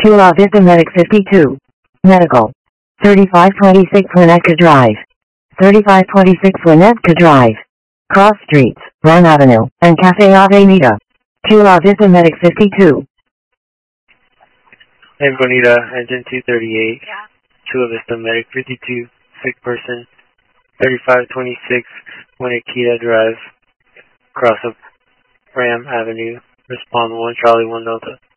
Chula Vista Medic 52. Medical. 3526 Winnetka Drive. 3526 Winnetka Drive. Cross Streets, Ron Avenue, and Cafe Avenida. Chula Vista Medic 52. And Bonita, Engine 238. Chula Vista Medic 52. Sick person. 3526 Winnetka Drive. Cross of Ram Avenue. Respond 1 Charlie 1 Delta.